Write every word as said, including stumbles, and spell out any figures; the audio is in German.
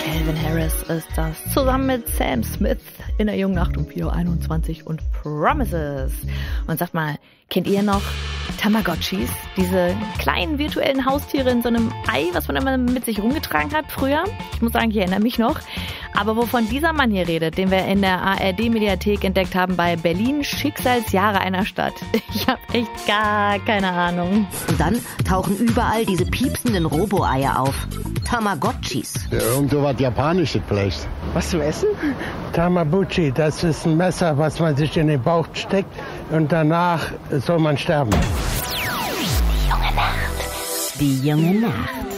Calvin Harris ist das, zusammen mit Sam Smith in der jungen Nacht um vier Uhr einundzwanzig und Promises. Und sagt mal, kennt ihr noch Tamagotchis? Diese kleinen virtuellen Haustiere in so einem Ei, was man immer mit sich rumgetragen hat früher? Ich muss sagen, ich erinnere mich noch. Aber wovon dieser Mann hier redet, den wir in der A R D-Mediathek entdeckt haben bei Berlin Schicksalsjahre einer Stadt. Ich habe echt gar keine Ahnung. Und dann tauchen überall diese piepsenden Robo-Eier auf. Tamagotchis. Ja, irgendwo was Japanisches vielleicht. Was zum Essen? Tamabuchi, das ist ein Messer, was man sich in den Bauch steckt und danach soll man sterben. Die junge Nacht. Die junge Nacht.